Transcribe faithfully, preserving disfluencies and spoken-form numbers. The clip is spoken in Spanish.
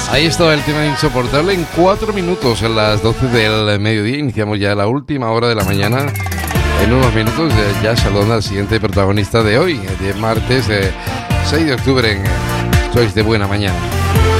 Ahí estaba el tema insoportable en cuatro minutos, a las doce del mediodía. Iniciamos ya la última hora de la mañana. En unos minutos eh, ya saludando al siguiente protagonista de hoy, de martes eh, seis de octubre en eh, Sois de Buena Mañana.